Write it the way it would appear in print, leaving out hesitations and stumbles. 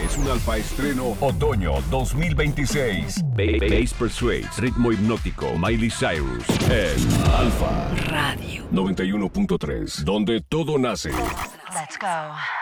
es un alfa estreno otoño 2026. Bass Persuades, ritmo hipnótico, Miley Cyrus en Alfa Radio 91.3, donde todo nace. Let's go.